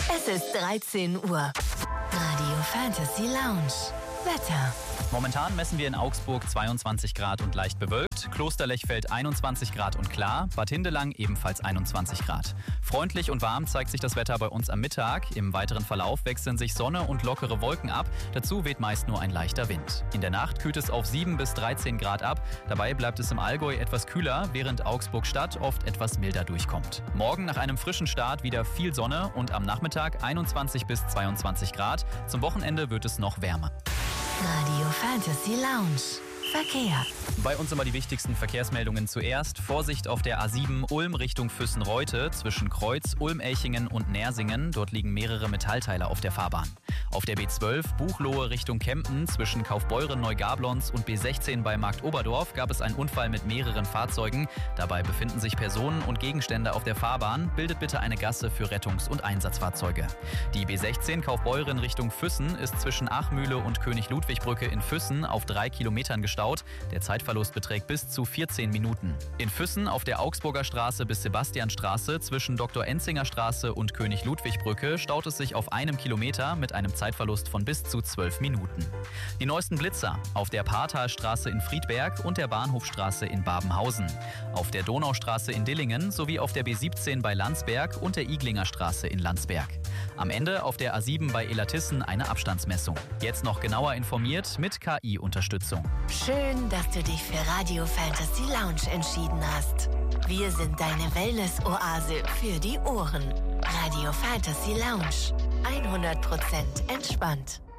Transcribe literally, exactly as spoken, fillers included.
Es ist dreizehn Uhr. Radio Fantasy Lounge. Wetter. Momentan messen wir in Augsburg zweiundzwanzig Grad und leicht bewölkt, Klosterlechfeld einundzwanzig Grad und klar, Bad Hindelang ebenfalls einundzwanzig Grad. Freundlich und warm zeigt sich das Wetter bei uns am Mittag. Im weiteren Verlauf wechseln sich Sonne und lockere Wolken ab. Dazu weht meist nur ein leichter Wind. In der Nacht kühlt es auf sieben bis dreizehn Grad ab. Dabei bleibt es im Allgäu etwas kühler, während Augsburg-Stadt oft etwas milder durchkommt. Morgen nach einem frischen Start wieder viel Sonne und am Nachmittag einundzwanzig bis zweiundzwanzig Grad. Zum Wochenende wird es noch wärmer. Radio Fantasy Lounge. Verkehr. Bei uns immer die wichtigsten Verkehrsmeldungen zuerst. Vorsicht auf der A sieben Ulm Richtung Füssen-Reute zwischen Kreuz, Ulm-Elchingen und Nersingen. Dort liegen mehrere Metallteile auf der Fahrbahn. Auf der B zwölf Buchloe Richtung Kempten zwischen Kaufbeuren Neugablons und B sechzehn bei Markt Oberdorf gab es einen Unfall mit mehreren Fahrzeugen. Dabei befinden sich Personen und Gegenstände auf der Fahrbahn. Bildet bitte eine Gasse für Rettungs- und Einsatzfahrzeuge. Die B sechzehn Kaufbeuren Richtung Füssen ist zwischen Achmühle und König-Ludwig-Brücke in Füssen auf drei Kilometern gestaut. Der Zeitverlust beträgt bis zu vierzehn Minuten. In Füssen auf der Augsburger Straße bis Sebastianstraße zwischen Doktor Enzinger Straße und König-Ludwig-Brücke staut es sich auf einem Kilometer mit einem Zeitverlust von bis zu zwölf Minuten. Die neuesten Blitzer auf der Paartalstraße in Friedberg und der Bahnhofstraße in Babenhausen. Auf der Donaustraße in Dillingen sowie auf der B siebzehn bei Landsberg und der Iglinger Straße in Landsberg. Am Ende auf der A sieben bei Elatissen eine Abstandsmessung. Jetzt noch genauer informiert mit K I-Unterstützung. Schön, dass du dich für Radio Fantasy Lounge entschieden hast. Wir sind deine Wellness-Oase für die Ohren. Radio Fantasy Lounge. hundert Prozent entspannt.